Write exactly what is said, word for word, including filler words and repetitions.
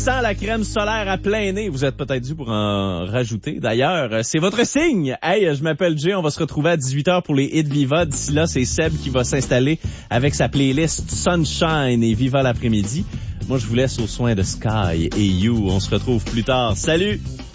sent la crème solaire à plein nez. Vous êtes peut-être dû pour en rajouter. D'ailleurs, c'est votre signe. Hey, je m'appelle Jay. On va se retrouver à dix-huit heures pour les hits Viva. D'ici là, c'est Seb qui va s'installer avec sa playlist Sunshine et Viva l'après-midi. Moi, je vous laisse aux soins de Sky et You. On se retrouve plus tard. Salut!